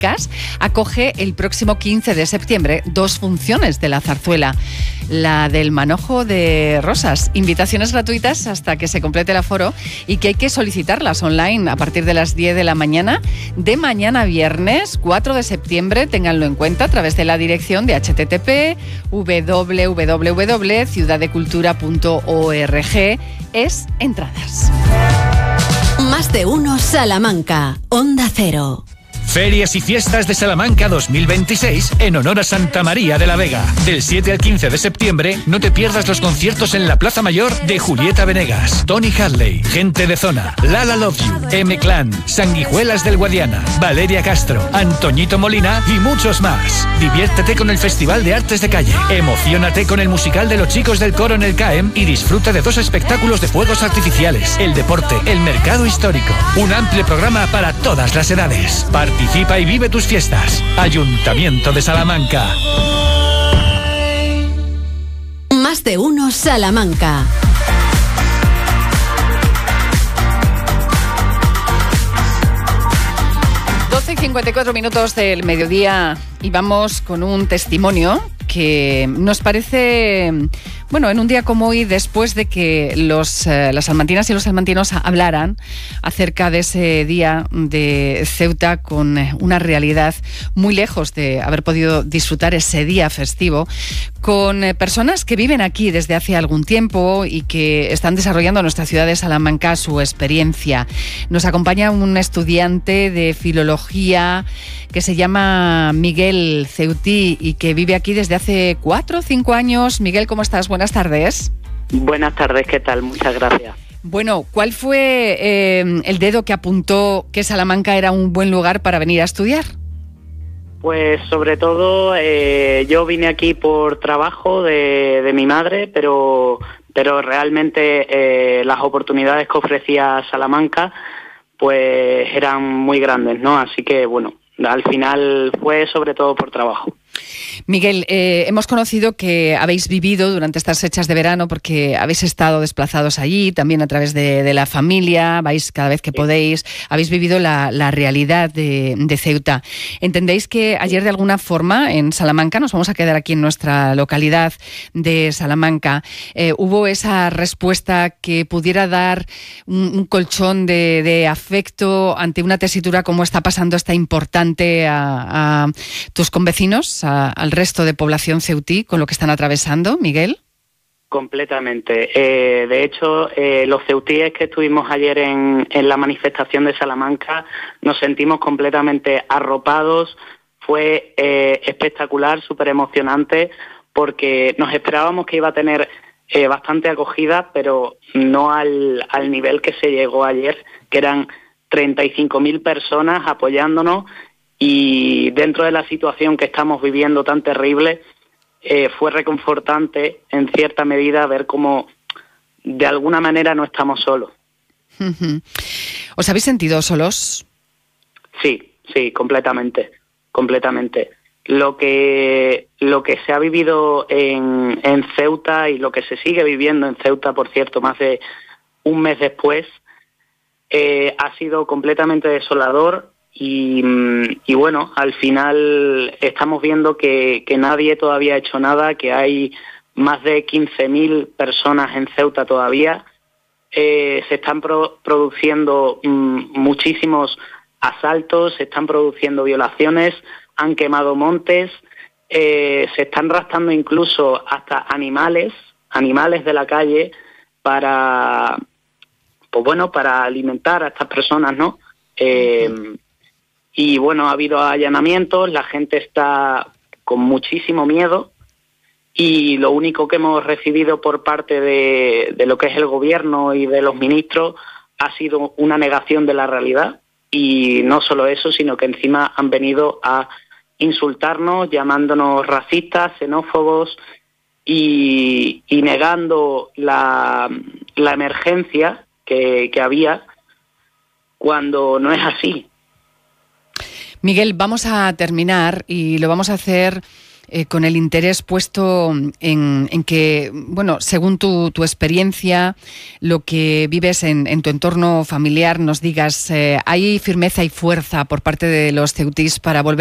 acoge el próximo 15 de septiembre 2 funciones de la zarzuela. La del Manojo de Rosas. Invitaciones gratuitas hasta que se complete el aforo y que hay que solicitarlas online a partir de las 10 de la mañana de mañana viernes 4 de septiembre. Ténganlo en cuenta a través de la dirección de http://www.ciudaddecultura.org. Es entradas. Más de uno Salamanca. Onda Cero. Ferias y Fiestas de Salamanca 2026 en honor a Santa María de la Vega. Del 7 al 15 de septiembre no te pierdas los conciertos en la Plaza Mayor de Julieta Venegas, Tony Hadley, Gente de Zona, Lala Love You, M-Clan, Sanguijuelas del Guadiana, Valeria Castro, Antoñito Molina y muchos más. Diviértete con el Festival de Artes de Calle, emociónate con el musical de los chicos del coro en el CAEM y disfruta de 2 espectáculos de fuegos artificiales, el deporte, el mercado histórico. Un amplio programa para todas las edades. Participa y vive tus fiestas. Ayuntamiento de Salamanca. Más de uno Salamanca. 12:54 del mediodía y vamos con un testimonio que nos parece, bueno, en un día como hoy, después de que las salmantinas y los salmantinos hablaran acerca de ese día de Ceuta con una realidad muy lejos de haber podido disfrutar ese día festivo, con personas que viven aquí desde hace algún tiempo y que están desarrollando en nuestra ciudad de Salamanca su experiencia. Nos acompaña un estudiante de filología que se llama Miguel Ceutí y que vive aquí desde hace 4 o 5 años. Miguel, ¿cómo estás? Buenas tardes. Buenas tardes, ¿qué tal? Muchas gracias. Bueno, ¿cuál fue el dedo que apuntó que Salamanca era un buen lugar para venir a estudiar? Pues sobre todo yo vine aquí por trabajo de mi madre, pero realmente las oportunidades que ofrecía Salamanca pues eran muy grandes, ¿no? Así que bueno, al final fue sobre todo por trabajo. Miguel, hemos conocido que habéis vivido durante estas fechas de verano porque habéis estado desplazados allí, también a través de la familia, vais cada vez que podéis, habéis vivido la realidad de Ceuta. ¿Entendéis que ayer de alguna forma en Salamanca, nos vamos a quedar aquí en nuestra localidad de Salamanca, hubo esa respuesta que pudiera dar un colchón de afecto ante una tesitura como está pasando esta importante a tus convecinos, al resto de población ceutí, con lo que están atravesando, Miguel? Completamente. De hecho, los ceutíes que estuvimos ayer en la manifestación de Salamanca nos sentimos completamente arropados. Fue espectacular, súper emocionante, porque nos esperábamos que iba a tener bastante acogida, pero no al nivel que se llegó ayer, que eran 35.000 personas apoyándonos. Y dentro de la situación que estamos viviendo tan terrible, fue reconfortante en cierta medida ver cómo de alguna manera no estamos solos. ¿Os habéis sentido solos? Sí, completamente. Lo que se ha vivido en Ceuta y lo que se sigue viviendo en Ceuta, por cierto, más de un mes después, ha sido completamente desolador. Y bueno, al final estamos viendo que nadie todavía ha hecho nada, que hay más de 15.000 personas en Ceuta todavía. Se están produciendo muchísimos asaltos, se están produciendo violaciones, han quemado montes, se están raptando incluso hasta animales de la calle para alimentar a estas personas, ¿no? Y bueno, ha habido allanamientos, la gente está con muchísimo miedo y lo único que hemos recibido por parte de lo que es el gobierno y de los ministros ha sido una negación de la realidad. Y no solo eso, sino que encima han venido a insultarnos, llamándonos racistas, xenófobos y negando la emergencia que había, cuando no es así. Miguel, vamos a terminar y lo vamos a hacer con el interés puesto en que, bueno, según tu experiencia, lo que vives en tu entorno familiar, nos digas, ¿hay firmeza y fuerza por parte de los ceutís para volver